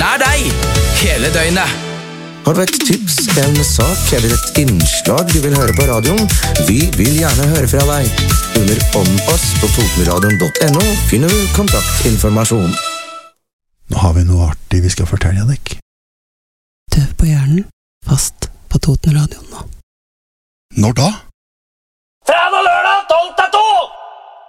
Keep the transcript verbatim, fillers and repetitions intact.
nær deg, hele døgnet. Har du et tips, en sak eller et innslag du vil høre på radioen? Vi vil gjerne høre fra deg. Under om oss på totenradion punktum no finner du kontaktinformasjon. Nå har vi noe artig vi skal fortelle deg. Tøv på hjernen, fast på Totenradion nå. Når da? Fredag lørdag tolv til to!